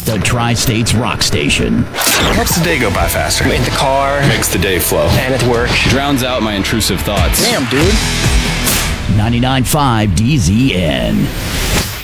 the Tri-States Rock Station. Helps the day go by faster. In the car. Makes the day flow. And at work. Drowns out my intrusive thoughts. Damn, dude. 99.5 DZN.